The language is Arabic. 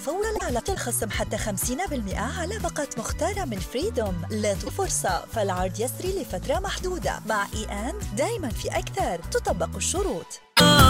فورا على الخصم حتى 50% على باقات مختارة من فريدوم. لا فرصة، فالعرض يسري لفترة محدودة. مع دايما في أكثر، تطبق الشروط.